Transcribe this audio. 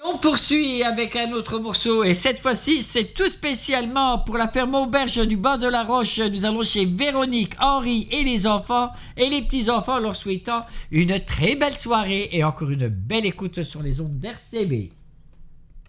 On poursuit avec un autre morceau et cette fois-ci c'est tout spécialement pour la ferme Auberge du bord de la Roche. Nous allons chez Véronique, Henri et les enfants et les petits-enfants leur souhaitant une très belle soirée et encore une belle écoute sur les ondes d'RCB.